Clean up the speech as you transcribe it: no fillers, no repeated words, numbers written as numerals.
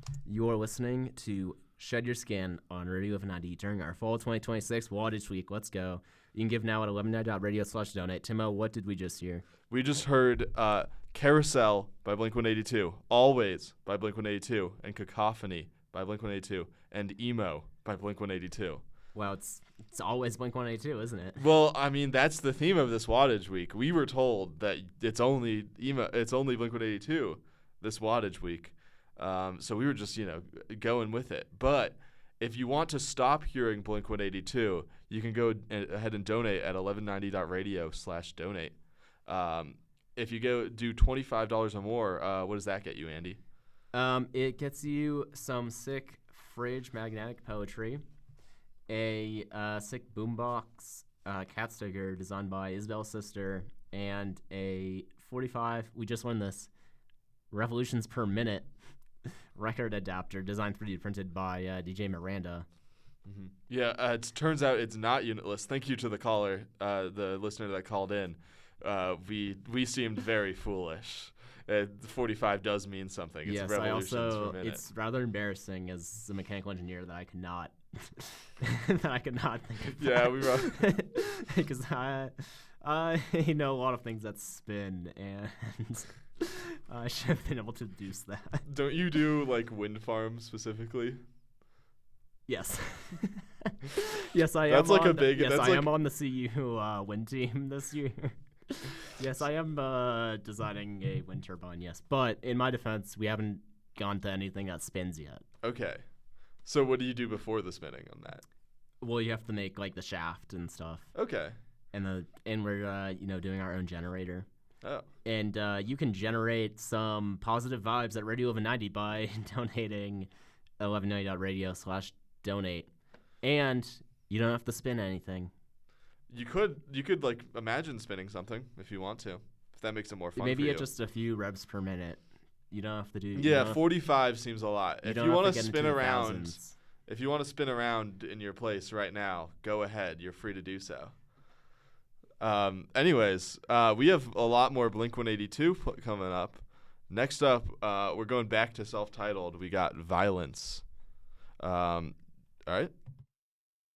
You're listening to Shed Your Skin on Radio of 90 during our fall 2026 Wattage Week. Let's go. You can give now at 1190.radio/donate. Timo, what did we just hear? We just heard Carousel by Blink-182, Always by Blink-182, and Cacophony by Blink-182, and Emo by Blink-182. Well, it's always Blink-182, isn't it? Well, I mean, that's the theme of this Wattage Week. We were told that it's only Blink-182 this Wattage Week. So we were just, going with it. But if you want to stop hearing Blink-182, you can go ahead and donate at 1190.radio/donate. If you go do $25 or more, what does that get you, Andy? It gets you some sick fridge magnetic poetry, a sick boombox cat sticker designed by Isabel's sister, and a 45, we just learned this, revolutions per minute record adapter designed 3D printed by DJ Miranda. Mm-hmm. Yeah, it turns out it's not unitless. Thank you to the caller, the listener that called in. We seemed very foolish. 45 does mean something. It's yes, revolutions per minute. It's rather embarrassing as a mechanical engineer that I could not think of yeah, that. we wrote because I know a lot of things that spin, and I should have been able to deduce that. Don't you do like wind farms specifically? Yes. Yes, I am. That's like on a big. Yes, that's I like, am on the CU wind team this year. Yes, I am designing a wind turbine. Yes, but in my defense, we haven't gone to anything that spins yet. Okay. So what do you do before the spinning on that? Well, you have to make like the shaft and stuff. Okay. And we're doing our own generator. Oh. And you can generate some positive vibes at Radio 1190 by donating 1190.radio/donate. And you don't have to spin anything. You could like imagine spinning something if you want to. If that makes it more fun Maybe for you. at just a few revs per minute. You don't have to do. Yeah, 45 seems a lot. If you want to spin around, if you want to spin around in your place right now, go ahead. You're free to do so. Anyways, we have a lot more Blink-182 coming up. Next up, we're going back to self-titled. We got Violence. All right.